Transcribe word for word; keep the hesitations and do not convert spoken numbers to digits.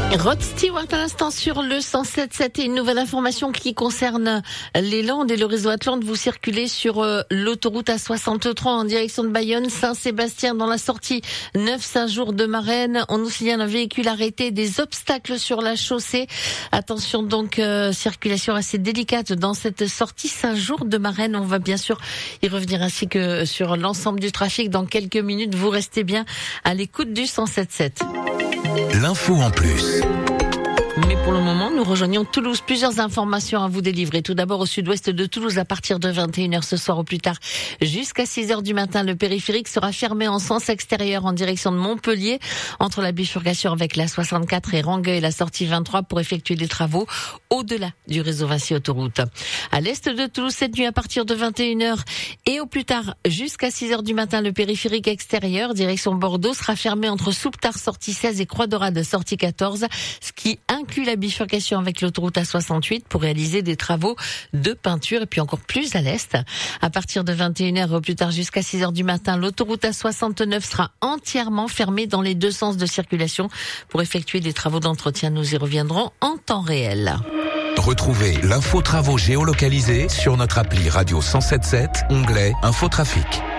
Rod Stewart à l'instant sur le cent sept virgule sept et une nouvelle information qui concerne les Landes et le réseau Atlante. Vous circulez sur euh, l'autoroute A soixante-trois en direction de Bayonne, Saint-Sébastien dans la sortie neuf Saint-Jour de Marennes. On nous signale un véhicule arrêté, des obstacles sur la chaussée. Attention donc, euh, circulation assez délicate dans cette sortie Saint-Jour de Marennes. On va bien sûr y revenir ainsi que sur l'ensemble du trafic dans quelques minutes. Vous restez bien à l'écoute du cent sept virgule sept. L'info en plus. Mais pour le moment, nous rejoignons Toulouse. Plusieurs informations à vous délivrer. Tout d'abord, au sud-ouest de Toulouse, à partir de vingt et une heures ce soir au plus tard, jusqu'à six heures du matin, le périphérique sera fermé en sens extérieur en direction de Montpellier, entre la bifurcation avec la soixante-quatre et Rangueil et la sortie vingt-trois pour effectuer des travaux au-delà du réseau Vinci Autoroute. À l'est de Toulouse, cette nuit, à partir de vingt et une heures et au plus tard, jusqu'à six heures du matin, le périphérique extérieur, direction Bordeaux, sera fermé entre Souptard, sortie seize et Croix-Dorade, sortie quatorze, ce qui inclut la bifurcation avec l'autoroute A soixante-huit pour réaliser des travaux de peinture. Et puis encore plus à l'est, à partir de vingt et une heures au plus tard jusqu'à six heures du matin, l'autoroute A soixante-neuf sera entièrement fermée dans les deux sens de circulation pour effectuer des travaux d'entretien. Nous y reviendrons en temps réel. Retrouvez l'info travaux géolocalisés sur notre appli Radio cent sept virgule sept, onglet Infotrafic.